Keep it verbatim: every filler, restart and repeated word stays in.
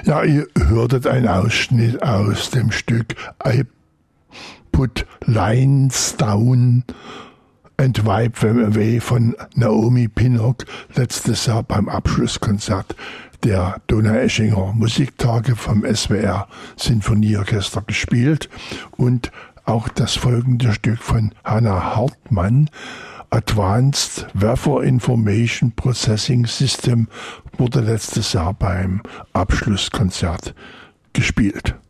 Ja, ihr hörtet einen Ausschnitt aus dem Stück I Put Lines Down and Wipe Them Away von Naomi Pinnock, letztes Jahr beim Abschlusskonzert der Donaueschinger Musiktage vom S W R Sinfonieorchester gespielt. Und auch das folgende Stück von Hannah Hartmann, Advanced Weather Information Processing System, wurde letztes Jahr beim Abschlusskonzert gespielt.